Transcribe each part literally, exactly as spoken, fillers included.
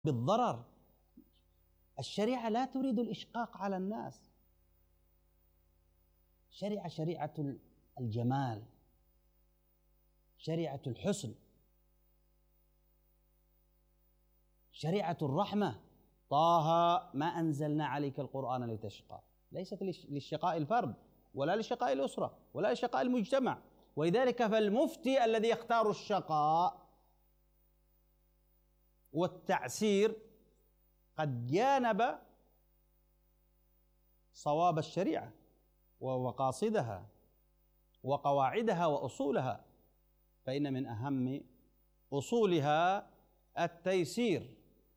بالضرر. الشريعة لا تريد الإشقاق على الناس. شريعة شريعة الجمال، شريعة الحسن، شريعة الرحمة. طه ما أنزلنا عليك القرآن لتشقى، ليست للشقاء الفرد ولا لشقاء الأسرة ولا لشقاء المجتمع. ولذلك فالمفتي الذي يختار الشقاء والتعسير قد جانب صواب الشريعة ومقاصدها وقواعدها وأصولها، فإن من أهم أصولها التيسير،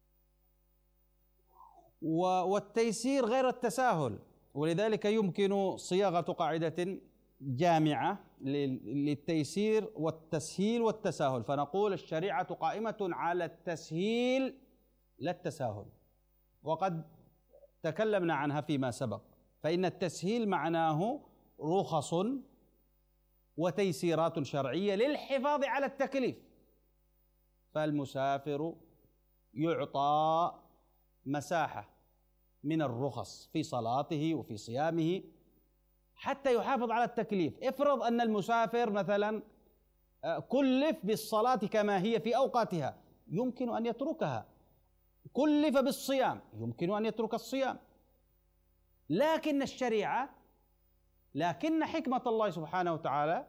والتيسير غير التساهل. ولذلك يمكن صياغة قاعدة جامعة للتيسير والتسهيل والتساهل، فنقول الشريعة قائمة على التسهيل لا التساهل، وقد تكلمنا عنها فيما سبق. فإن التسهيل معناه رخص وتيسيرات شرعية للحفاظ على التكليف، فالمسافر يعطى مساحة من الرخص في صلاته وفي صيامه حتى يحافظ على التكليف. افرض أن المسافر مثلا كلف بالصلاة كما هي في أوقاتها، يمكن أن يتركها. كلف بالصيام، يمكن أن يترك الصيام. لكن الشريعة، لكن حكمة الله سبحانه وتعالى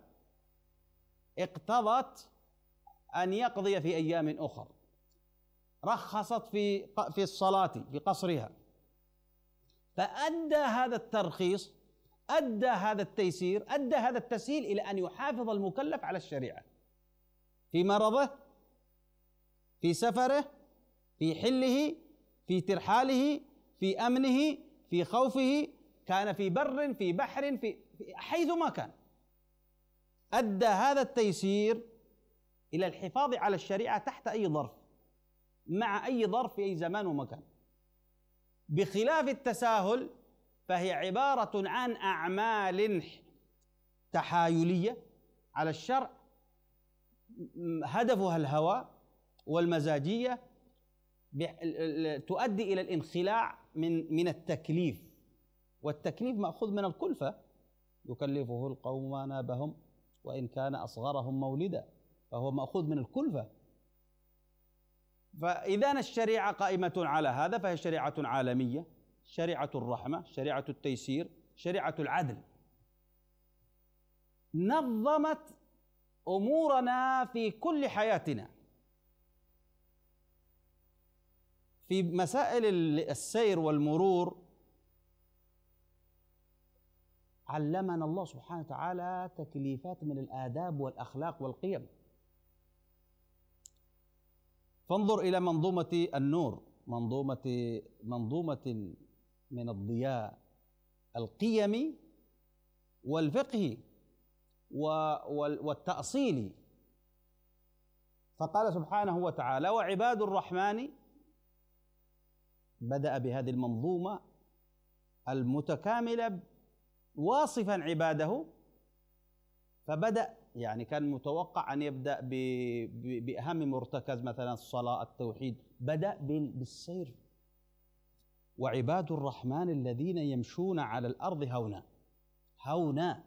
اقتضت أن يقضي في أيام أخرى، رخصت في في الصلاة في قصرها، فأدى هذا الترخيص، أدى هذا التيسير، أدى هذا التسهيل إلى أن يحافظ المكلف على الشريعة في مرضه، في سفره، في حله، في ترحاله، في أمنه، في خوفه، كان في بر، في بحر، في حيث ما كان. أدى هذا التيسير إلى الحفاظ على الشريعة تحت أي ظرف، مع أي ظرف في أي زمان ومكان. بخلاف التساهل فهي عبارة عن أعمال تحايلية على الشرع، هدفها الهوى والمزاجية، تؤدي إلى الانخلاع من من التكليف. والتكليف مأخوذ من الكلفة، يكلفه القوم ما نابهم وإن كان أصغرهم مولدا، فهو مأخوذ من الكلفة. فإذا الشريعة قائمة على هذا فهي شريعة عالمية، شريعة الرحمة، شريعة التيسير، شريعة العدل. نظمت أمورنا في كل حياتنا. في مسائل السير والمرور علمنا الله سبحانه وتعالى تكليفات من الآداب والأخلاق والقيم. فانظر إلى منظومة النور، منظومة منظومة من الضياء القيمي والفقهي والتأصيلي. فقال سبحانه وتعالى: وعباد الرحمن، بدأ بهذه المنظومة المتكاملة واصفا عباده، فبدأ يعني كان متوقع أن يبدأ بأهم مرتكز مثلا الصلاة التوحيد، بدأ بالسير. وعباد الرحمن الذين يمشون على الأرض هونا هونا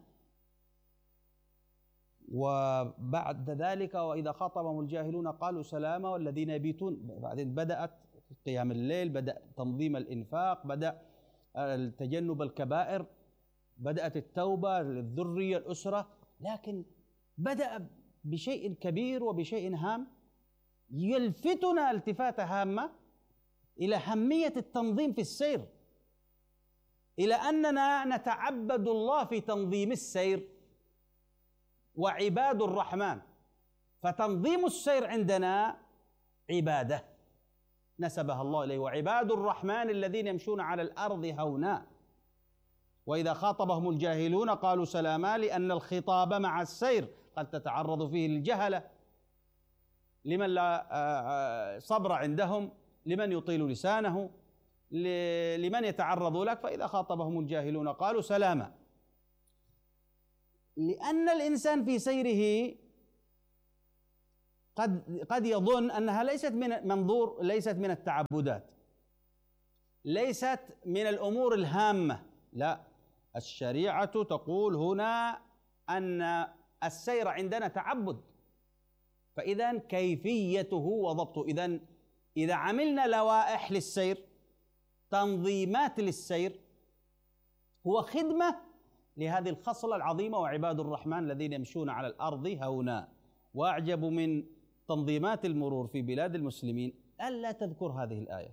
وبعد ذلك وإذا خاطبهم الجاهلون قالوا سلاما والذين يبيتون. بعدين بدأت قيام الليل، بدأ تنظيم الإنفاق، بدأ تجنب الكبائر، بدأت التوبة للذرية الأسرة. لكن بدأ بشيء كبير وبشيء هام يلفتنا التفاتة هامة إلى أهمية التنظيم في السير، إلى أننا نتعبد الله في تنظيم السير. وعباد الرحمن، فتنظيم السير عندنا عبادة نسبها الله إليه. وعباد الرحمن الذين يمشون على الأرض هونا وإذا خاطبهم الجاهلون قالوا سلاما، لأن الخطاب مع السير قد تتعرض فيه الجهلة، لمن لا صبر عندهم، لمن يطيل لسانه، لمن يتعرض لك. فإذا خاطبهم الجاهلون قالوا سلاما، لأن الإنسان في سيره قد قد يظن أنها ليست من منظور، ليست من التعبدات، ليست من الأمور الهامة. لا، الشريعة تقول هنا أن السير عندنا تعبد، فإذا كيفيته وضبطه. إذا إذا عملنا لوائح للسير، تنظيمات للسير، هو خدمة لهذه الخصلة العظيمة، وعباد الرحمن الذين يمشون على الأرض هونا. وأعجب من تنظيمات المرور في بلاد المسلمين ألا تذكر هذه الآية.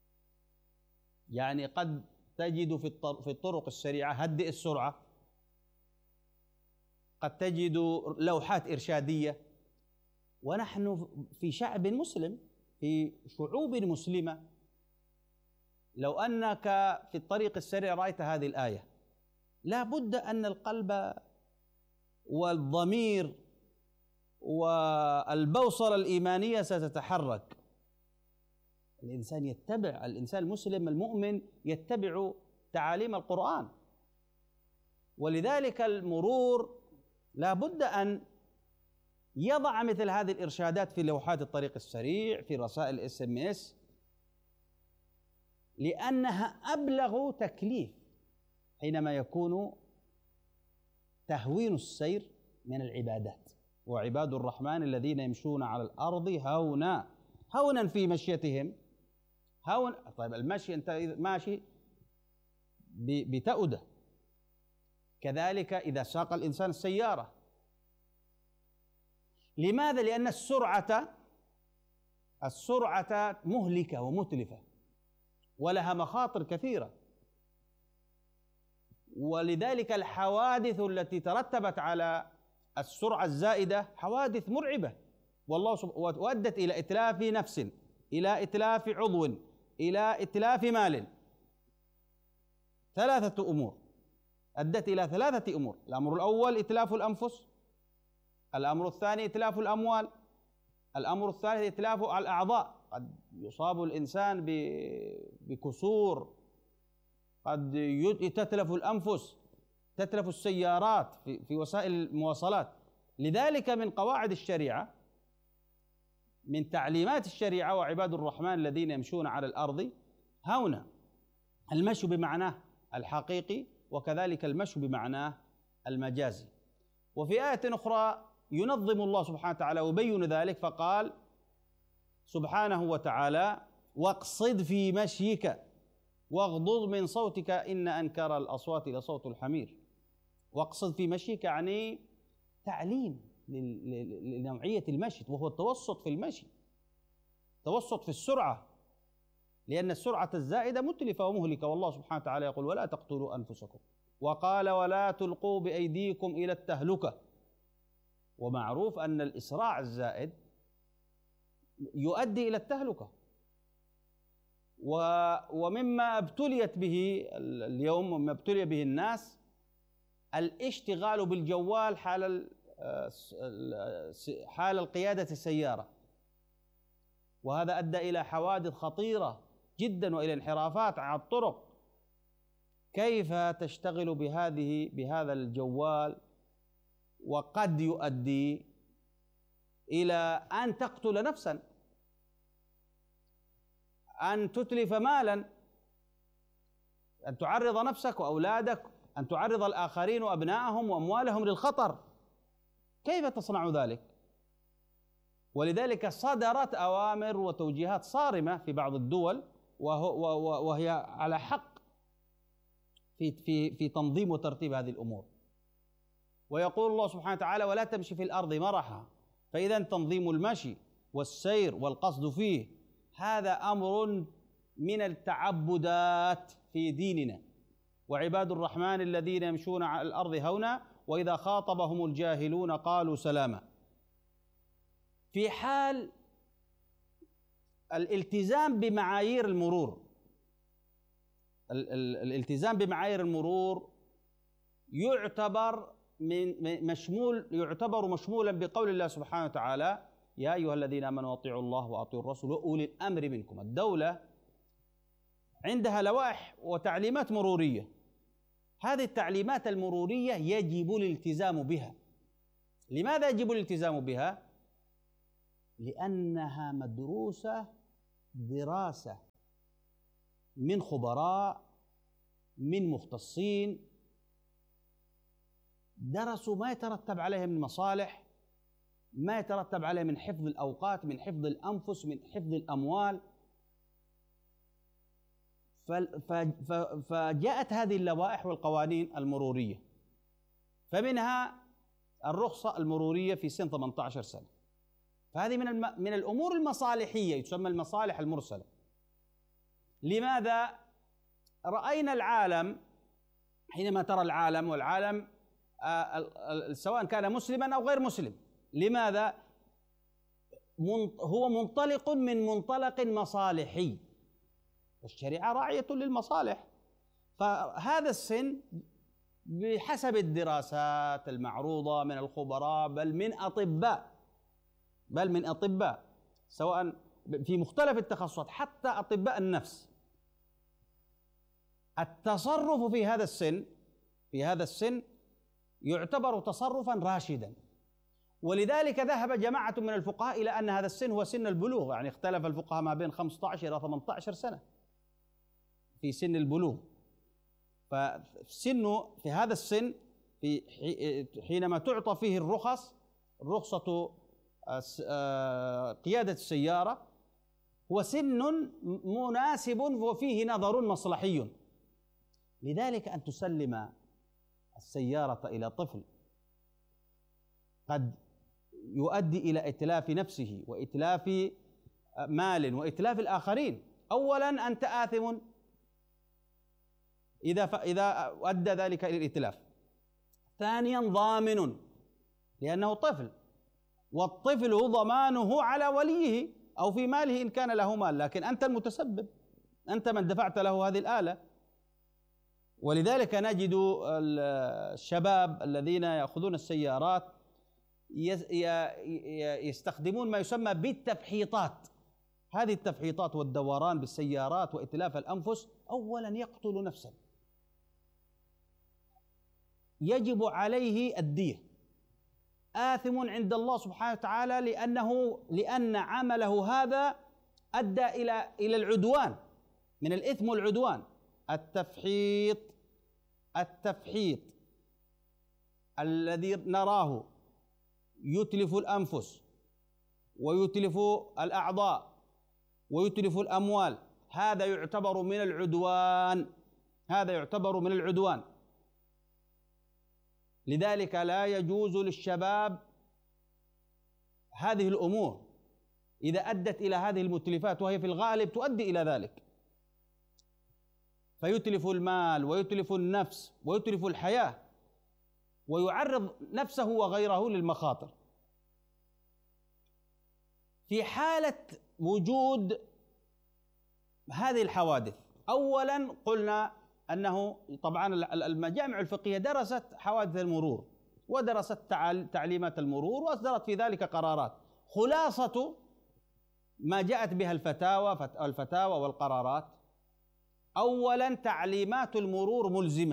يعني قد تجد في الطرق السريعة هدئ السرعة، قد تجد لوحات إرشادية، ونحن في شعب مسلم، في شعوب مسلمة. لو أنك في الطريق السريع رأيت هذه الآية، لا بد أن القلب والضمير والبوصلة الإيمانية ستتحرك. الإنسان يتبع، الإنسان المسلم المؤمن يتبع تعاليم القرآن، ولذلك المرور لا بد أن يضع مثل هذه الإرشادات في لوحات الطريق السريع، في رسائل الاس ام اس، لأنها أبلغ تكليف حينما يكون تهوين السير من العبادات. وعباد الرحمن الذين يمشون على الأرض هونا، هونا في مشيتهم، هون. طيب المشي أنت ماشي بتأودة، كذلك إذا ساق الإنسان السيارة. لماذا؟ لأن السرعة السرعة مهلكة ومتلفة، ولها مخاطر كثيرة، ولذلك الحوادث التي ترتبت على السرعة الزائدة حوادث مرعبة، والله سبحانه وأدت إلى إتلاف نفس، إلى إتلاف عضو، إلى إتلاف مال. ثلاثة أمور أدت إلى ثلاثة أمور: الأمر الأول إتلاف الأنفس، الأمر الثاني إتلاف الأموال، الأمر الثالث إتلاف الأعضاء. قد يصاب الإنسان بكسور، قد تتلف الأنفس، تتلف السيارات في, في وسائل المواصلات. لذلك من قواعد الشريعة، من تعليمات الشريعة: وعباد الرحمن الذين يمشون على الأرض هونا. المشي بمعناه الحقيقي، وكذلك المشي بمعناه المجازي. وفي آية أخرى ينظم الله سبحانه وتعالى ويبين ذلك، فقال سبحانه وتعالى: واقصد في مشيك واغضض من صوتك إن أنكر الأصوات لصوت الحمير. واقصد في مشيك يعني تعليم لنوعية المشي، وهو التوسط في المشي، توسط في السرعة، لأن السرعة الزائدة متلفة ومهلكة. والله سبحانه وتعالى يقول: ولا تقتلوا أنفسكم، وقال: ولا تلقوا بأيديكم إلى التهلكة. ومعروف أن الإسراع الزائد يؤدي إلى التهلكة. ومما ابتليت به اليوم، ومما ابتلي به الناس، الاشتغال بالجوال حال حال القيادة السيارة، وهذا أدى إلى حوادث خطيرة جدا وإلى انحرافات على الطرق. كيف تشتغل بهذه بهذا الجوال، وقد يؤدي إلى أن تقتل نفسا، أن تتلف مالا، أن تعرض نفسك وأولادك، أن تعرض الآخرين وأبنائهم وأموالهم للخطر. كيف تصنع ذلك؟ ولذلك صدرت أوامر وتوجيهات صارمة في بعض الدول، وهي على حق في في في تنظيم وترتيب هذه الأمور. ويقول الله سبحانه وتعالى: ولا تمشي في الأرض مرحا. فإذا تنظيم المشي والسير والقصد فيه هذا أمر من التعبدات في ديننا. وعباد الرحمن الذين يمشون على الأرض هونا وإذا خاطبهم الجاهلون قالوا سلاما. في حال الالتزام بمعايير المرور، الالتزام بمعايير المرور يعتبر من مشمول يعتبر مشمولا بقول الله سبحانه وتعالى: يا أيها الذين آمنوا أطيعوا الله وأطيعوا الرسول وأولي الأمر منكم. الدولة عندها لوائح وتعليمات مرورية، هذه التعليمات المرورية يجب الالتزام بها. لماذا يجب الالتزام بها؟ لأنها مدروسة دراسة من خبراء، من مختصين، درسوا ما يترتب عليه من مصالح، ما يترتب عليه من حفظ الأوقات، من حفظ الأنفس، من حفظ الأموال. فجاءت هذه اللوائح والقوانين المرورية، فمنها الرخصة المرورية في سن ثمانية عشر سنة. فهذه من الم... من الأمور المصالحية، تسمى المصالح المرسلة. لماذا؟ رأينا العالم، حينما ترى العالم، والعالم سواء كان مسلما أو غير مسلم، لماذا؟ هو منطلق من منطلق مصالحي، والشريعة راعية للمصالح. فهذا السن بحسب الدراسات المعروضة من الخبراء، بل من أطباء بل من أطباء سواء في مختلف التخصصات، حتى أطباء النفس، التصرف في هذا السن في هذا السن يعتبر تصرفا راشدا. ولذلك ذهب جماعة من الفقهاء إلى أن هذا السن هو سن البلوغ، يعني اختلف الفقهاء ما بين خمسة عشر إلى ثمانية عشر سنة في سن البلوغ. فسن في هذا السن في حينما تعطى فيه الرخص، رخصة قيادة السيارة، هو سن مناسب وفيه نظر مصلحي. لذلك أن تسلم السيارة إلى طفل قد يؤدي إلى إتلاف نفسه وإتلاف مال وإتلاف الآخرين. أولا أنت آثم إذا إذا أدى ذلك إلى الإتلاف. ثانيا ضامن لأنه طفل، والطفل ضمانه على وليه أو في ماله إن كان له مال، لكن أنت المتسبب، أنت من دفعت له هذه الآلة. ولذلك نجد الشباب الذين يأخذون السيارات يستخدمون ما يسمى بالتفحيطات. هذه التفحيطات والدوران بالسيارات وإتلاف الأنفس أولا يقتل نفسا، يجب عليه الدية، آثم عند الله سبحانه وتعالى، لأنه لأن عمله هذا أدى إلى إلى العدوان، من الإثم والعدوان. التفحيط التفحيط الذي نراه يتلف الأنفس ويتلف الأعضاء ويتلف الأموال، هذا يعتبر من العدوان هذا يعتبر من العدوان. لذلك لا يجوز للشباب هذه الأمور إذا أدت إلى هذه المتلفات، وهي في الغالب تؤدي إلى ذلك، فيتلف المال ويتلف النفس ويتلف الحياة ويعرض نفسه وغيره للمخاطر. في حالة وجود هذه الحوادث، أولا قلنا أنه طبعا المجامع الفقهية درست حوادث المرور ودرست تعليمات المرور وأصدرت في ذلك قرارات. خلاصة ما جاءت بها الفتاوى الفتاوى والقرارات، أولا تعليمات المرور ملزمة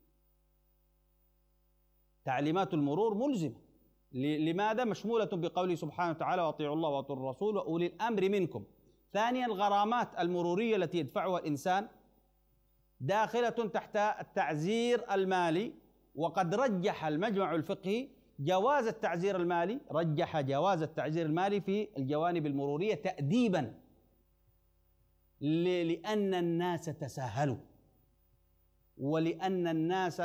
تعليمات المرور ملزمة. لماذا؟ مشمولة بقوله سبحانه وتعالى: وأطيعوا الله وأطيعوا الرسول وأولي الأمر منكم. ثانيا الغرامات المرورية التي يدفعها الإنسان داخلة تحت التعزير المالي، وقد رجح المجمع الفقهي جواز التعزير المالي رجح جواز التعزير المالي في الجوانب المرورية تأديبا، لأن الناس تساهلوا، ولأن الناس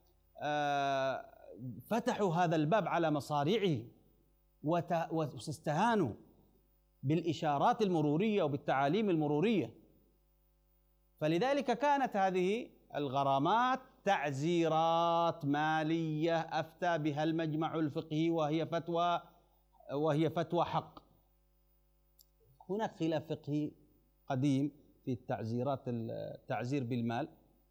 فتحوا هذا الباب على مصاريعه واستهانوا بالإشارات المرورية وبالتعاليم المرورية. فلذلك كانت هذه الغرامات تعزيرات مالية أفتى بها المجمع الفقهي، وهي فتوى وهي فتوى حق. هناك خلاف فقهي قديم في التعزيرات التعزير بالمال،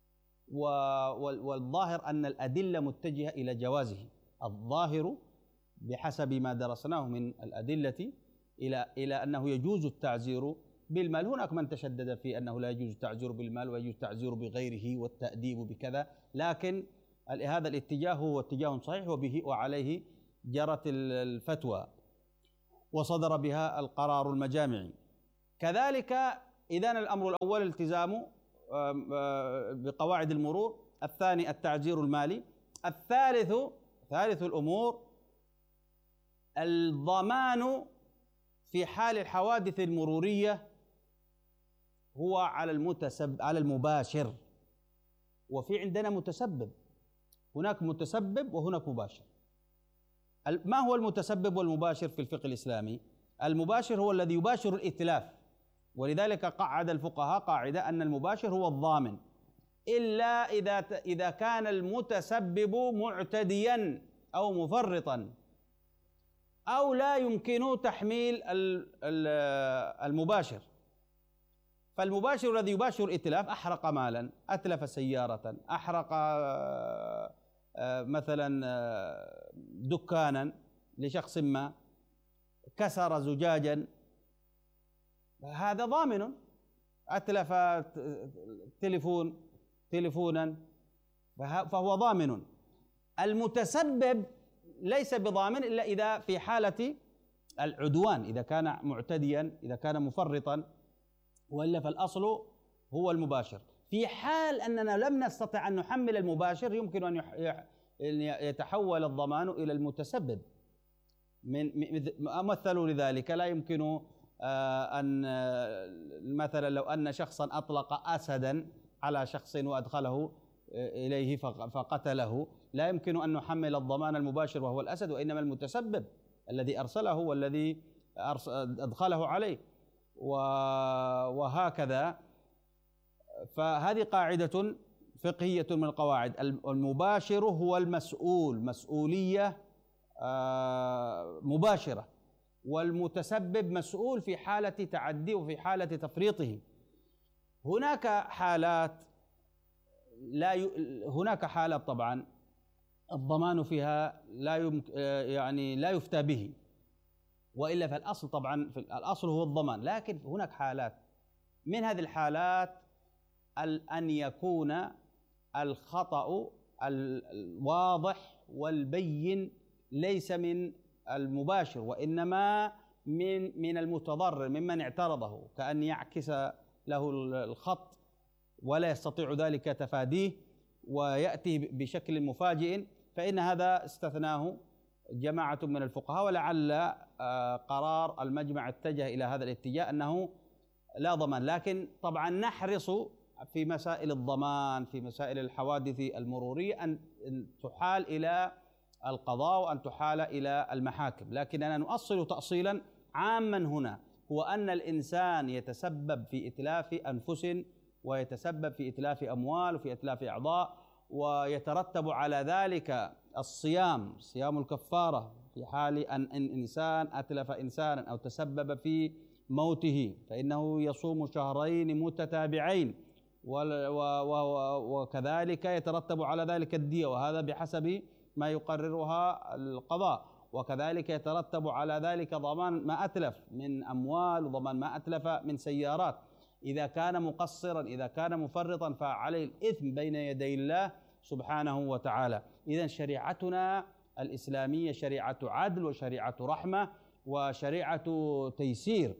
والظاهر أن الأدلة متجهة إلى جوازه. الظاهر بحسب ما درسناه من الأدلة إلى إلى أنه يجوز التعزير بالمال. هناك من تشدد في أنه لا يجوز التعزير بالمال ويجوز التعزير بغيره والتأديب بكذا، لكن هذا الاتجاه هو اتجاه صحيح وبه وعليه جرت الفتوى. وصدر بها القرار المجامعي. كذلك إذن الأمر الأول التزام بقواعد المرور، الثاني التعزير المالي، الثالث ثالث الأمور الضمان في حال الحوادث المرورية هو على المتسبب على المباشر. وفي عندنا متسبب، هناك متسبب وهناك مباشر. ما هو المتسبب والمباشر في الفقه الإسلامي؟ المباشر هو الذي يباشر الإتلاف، ولذلك قعد الفقهاء قاعدة أن المباشر هو الضامن، إلا إذا إذا كان المتسبب معتديا أو مفرطا أو لا يمكن تحميل المباشر. فالمباشر الذي يباشر الإتلاف أحرق مالا، أتلف سيارة، أحرق مثلا دكانا لشخص ما، كسر زجاجا، هذا ضامن. أتلف تليفون تليفونا فهو ضامن. المتسبب ليس بضامن إلا إذا في حالة العدوان، إذا كان معتديا، إذا كان مفرطا، وإلا فالأصل هو المباشر. في حال أننا لم نستطع أن نحمل المباشر يمكن أن يتحول الضمان إلى المتسبب. من مثلوا لذلك لا يمكن أن مثلا لو أن شخصا أطلق أسدا على شخص وأدخله إليه فقتله، لا يمكن أن نحمل الضمان المباشر وهو الأسد، وإنما المتسبب الذي أرسله والذي أدخله عليه، وهكذا. فهذه قاعدة فقهية من القواعد. المباشر هو المسؤول، مسؤولية مباشرة، والمتسبب مسؤول في حالة تعدي وفي حالة تفريطه. هناك حالات لا ي... هناك حالات طبعا الضمان فيها لا يمكن يعني لا يفتى به، وإلا فالأصل طبعا في الأصل هو الضمان. لكن هناك حالات، من هذه الحالات أن يكون الخطأ الواضح والبين ليس من المباشر، وإنما من من المتضرر ممن اعترضه، كأن يعكس له الخط ولا يستطيع ذلك تفاديه ويأتي بشكل مفاجئ، فإن هذا استثناه جماعة من الفقهاء، ولعل قرار المجمع اتجه إلى هذا الاتجاه أنه لا ضمان. لكن طبعا نحرص في مسائل الضمان، في مسائل الحوادث المرورية، أن تحال إلى القضاء وأن تحال إلى المحاكم. لكننا نؤصل تأصيلا عاما هنا، هو أن الإنسان يتسبب في إتلاف أنفس، ويتسبب في إتلاف أموال، وفي إتلاف أعضاء، ويترتب على ذلك الصيام، صيام الكفارة في حال أن إنسان أتلف إنسانا أو تسبب في موته، فإنه يصوم شهرين متتابعين، وكذلك يترتب على ذلك الدية، وهذا بحسب ما يقررها القضاء. وكذلك يترتب على ذلك ضمان ما أتلف من أموال، وضمان ما أتلف من سيارات. إذا كان مقصرا، إذا كان مفرطا، فعليه الإثم بين يدي الله سبحانه وتعالى. إذن شريعتنا الإسلامية شريعة عدل، وشريعة رحمة، وشريعة تيسير.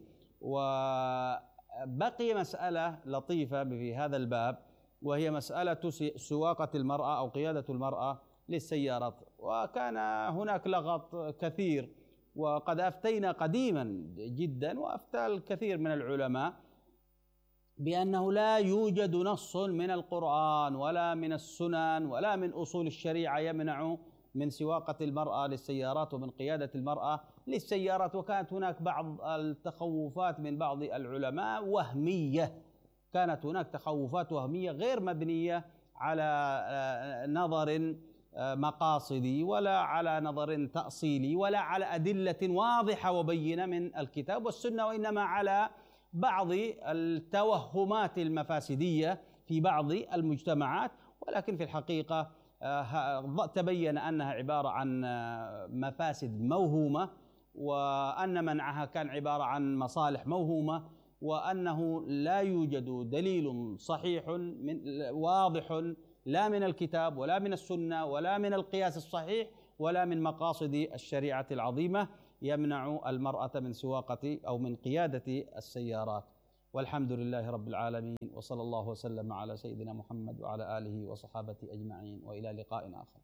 وبقي مسألة لطيفة في هذا الباب، وهي مسألة سواقة المرأة أو قيادة المرأة للسيارات. وكان هناك لغط كثير، وقد أفتينا قديما جدا، وأفتى الكثير من العلماء بأنه لا يوجد نص من القرآن ولا من السنن ولا من أصول الشريعة يمنع من سواقة المرأة للسيارات ومن قيادة المرأة للسيارات. وكانت هناك بعض التخوفات من بعض العلماء وهمية، كانت هناك تخوفات وهمية غير مبنية على نظر مقاصدي، ولا على نظر تأصيلي، ولا على أدلة واضحة وبينة من الكتاب والسنة، وإنما على بعض التوهمات المفاسدية في بعض المجتمعات. ولكن في الحقيقة تبين أنها عبارة عن مفاسد موهومة، وأن منعها كان عبارة عن مصالح موهومة، وأنه لا يوجد دليل صحيح من واضح لا من الكتاب ولا من السنة ولا من القياس الصحيح ولا من مقاصد الشريعة العظيمة. يمنع المرأة من سواقة أو من قيادة السيارات. والحمد لله رب العالمين، وصلى الله وسلم على سيدنا محمد وعلى آله وصحابته أجمعين، وإلى لقاء آخر.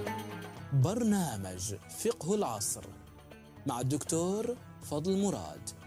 برنامج فقه العصر مع الدكتور فضل مراد.